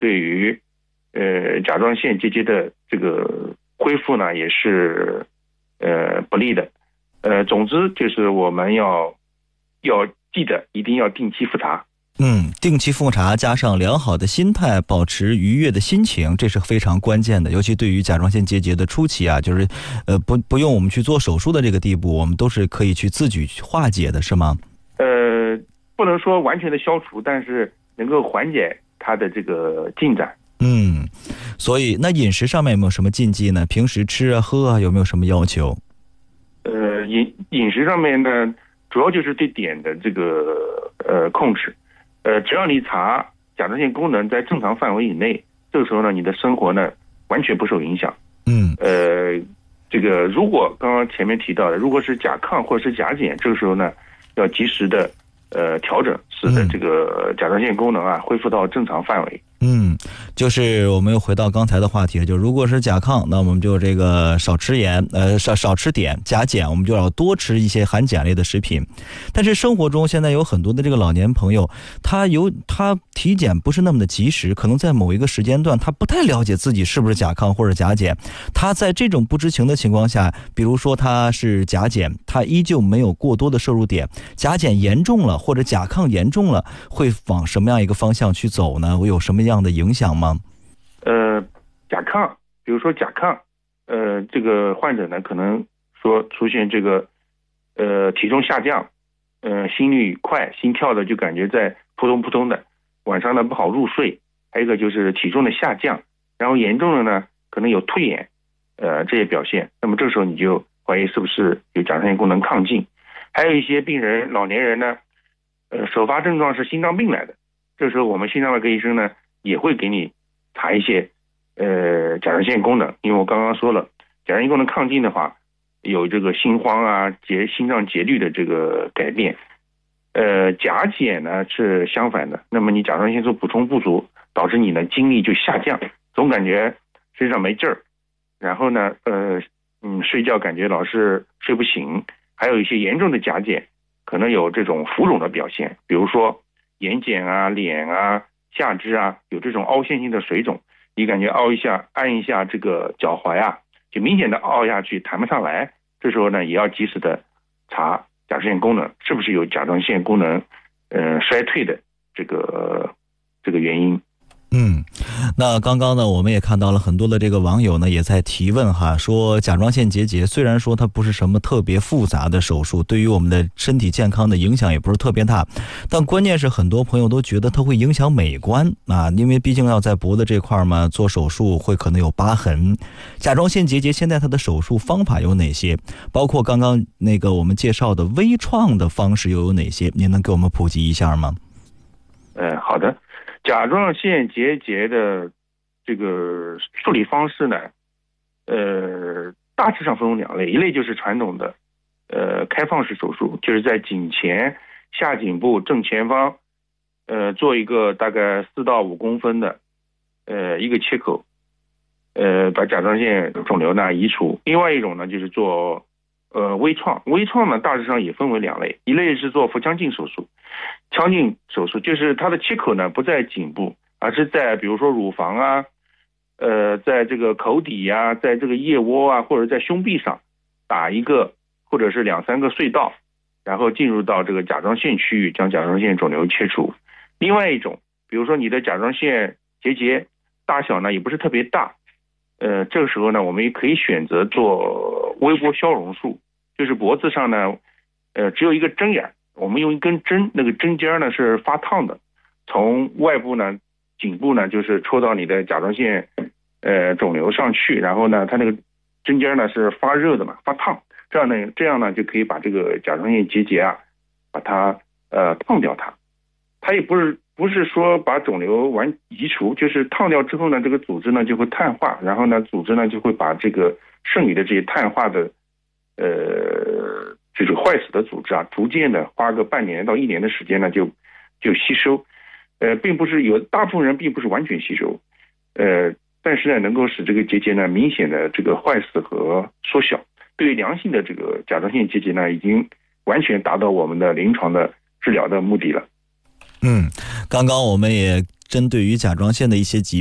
对于甲状腺结节的这个恢复呢也是不利的。总之就是我们要记得一定要定期复查。 定期复查加上良好的心态，保持愉悦的心情，这是非常关键的。尤其对于甲状腺结节的初期啊，就是不用我们去做手术的这个地步，我们都是可以去自己化解的，是吗？ 不能说完全的消除，但是能够缓解它的这个进展。 所以那饮食上面有没有什么禁忌呢？平时吃啊喝啊有没有什么要求？ 饮食上面呢，主要就是对碘的这个控制。只要你查甲状腺功能在正常范围以内，这个时候呢，你的生活呢完全不受影响。这个如果刚刚前面提到的，如果是甲亢或者是甲减，这个时候呢，要及时的调整，使得这个甲状腺功能啊恢复到正常范围。 就是我们又回到刚才的话题了，就如果是甲亢，那我们就这个少吃盐，少吃碘；甲减我们就要多吃一些含钾类的食品。但是生活中现在有很多的这个老年朋友，他体检不是那么的及时，可能在某一个时间段他不太了解自己是不是甲亢或者甲减。他在这种不知情的情况下，比如说他是甲减，他依旧没有过多的摄入碘，甲减严重了或者甲亢严重了，会往什么样一个方向去走呢？会有什么样的影响吗？ 甲亢，比如说甲亢，这个患者呢可能说出现这个体重下降，心率快，心跳的就感觉在扑通扑通的，晚上呢不好入睡，还有一个就是体重的下降，然后严重的呢可能有退眼，这些表现。那么这个时候你就怀疑是不是有甲状腺功能亢进。还有一些病人，老年人呢，首发症状是心脏病来的，这时候我们心脏外科医生呢也会给你查一些甲状腺功能，因为我刚刚说了，甲状腺功能亢进的话，有这个心慌啊、心脏节律的这个改变。甲减呢是相反的，那么你甲状腺素补充不足，导致你的精力就下降，总感觉身上没劲儿，然后呢睡觉感觉老是睡不醒。还有一些严重的甲减可能有这种浮肿的表现，比如说眼睑啊、脸啊、下肢啊有这种凹陷性的水肿，你感觉按一下这个脚踝啊，就明显的凹下去弹不上来，这时候呢也要及时的查甲状腺功能是不是有甲状腺功能衰退的这个原因。 那刚刚呢我们也看到了很多的这个网友呢也在提问哈，说甲状腺结节虽然说它不是什么特别复杂的手术，对于我们的身体健康的影响也不是特别大，但关键是很多朋友都觉得它会影响美观啊，因为毕竟要在脖子这块嘛做手术会可能有疤痕。甲状腺结节现在它的手术方法有哪些？包括刚刚那个我们介绍的微创的方式又有哪些？您能给我们普及一下吗？ 好的。甲状腺结节的这个处理方式呢，大致上分为两类，一类就是传统的开放式手术，就是在颈前下颈部正前方做一个大概4到5公分的一个切口，把甲状腺肿瘤呢移除。另外一种呢就是做微创呢大致上也分为两类，一类是做腹腔镜手术。腔镜手术就是它的切口呢不在颈部，而是在比如说乳房啊，在这个口底啊，在这个腋窝啊，或者在胸壁上打一个或者是2、3个隧道，然后进入到这个甲状腺区域，将甲状腺肿瘤切除。另外一种，比如说你的甲状腺结节大小呢也不是特别大，这个时候呢我们也可以选择做微波消融术，就是脖子上呢只有一个针眼，我们用一根针，那个针尖呢是发烫的，从外部呢颈部呢就是戳到你的甲状腺肿瘤上去，然后呢它那个针尖呢是发热的嘛，发烫，这样呢就可以把这个甲状腺结节啊把它烫掉它。它也不是说把肿瘤移除，就是烫掉之后呢，这个组织呢就会碳化，然后呢组织呢就会把这个剩余的这些碳化的这种坏死的组织啊，逐渐的花个半年到1年的时间呢就吸收，并不是大部分人并不是完全吸收，但是呢能够使这个结节呢明显的这个坏死和缩小。对于良性的这个甲状腺结节呢，已经完全达到我们的临床的治疗的目的了。 刚刚我们也针对于甲状腺的一些疾